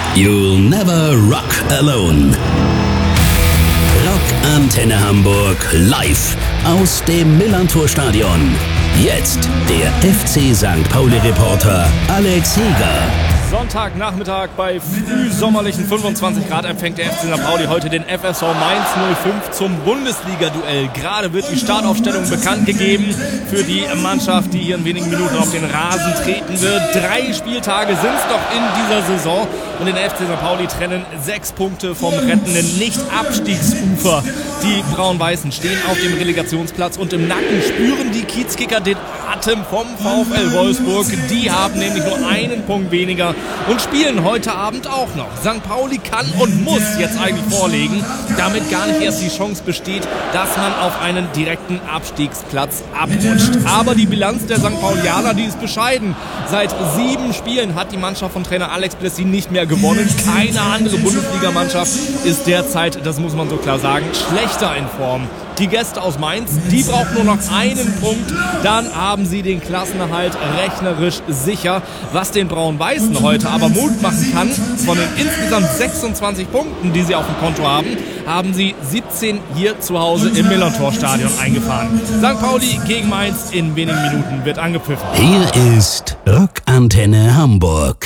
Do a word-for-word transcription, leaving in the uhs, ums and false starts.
You'll never rock alone. Rock Antenne Hamburg live aus dem Millantor-Stadion. Jetzt der F C Sankt Pauli-Reporter Alex Heger. Sonntagnachmittag bei frühsommerlichen fünfundzwanzig Grad empfängt der F C Sankt Pauli heute den F S V Mainz null fünf zum Bundesliga-Duell. Gerade wird die Startaufstellung bekannt gegeben für die Mannschaft, die hier in wenigen Minuten auf den Rasen treten wird. Drei Spieltage sind es noch in dieser Saison und den F C Sankt Pauli trennen sechs Punkte vom rettenden Nicht-Abstiegsufer. Die Braun-Weißen stehen auf dem Relegationsplatz und im Nacken spüren die Kiezkicker den Atem vom VfL Wolfsburg. Die haben nämlich nur einen Punkt weniger und spielen heute Abend auch noch. Sankt Pauli kann und muss jetzt eigentlich vorlegen, damit gar nicht erst die Chance besteht, dass man auf einen direkten Abstiegsplatz abrutscht. Aber die Bilanz der Sankt Paulianer, die ist bescheiden. Seit sieben Spielen hat die Mannschaft von Trainer Alex Blessi nicht mehr gewonnen. Keine andere Bundesligamannschaft ist derzeit, das muss man so klar sagen, schlechter in Form. Die Gäste aus Mainz, die brauchen nur noch einen Punkt, dann haben sie den Klassenerhalt rechnerisch sicher. Was den Braun-Weißen heute aber Mut machen kann, von den insgesamt sechsundzwanzig Punkten, die sie auf dem Konto haben, haben sie siebzehn hier zu Hause im Millantor-Stadion eingefahren. Sankt Pauli gegen Mainz in wenigen Minuten wird angepfiffen. Hier ist Rock Antenne Hamburg.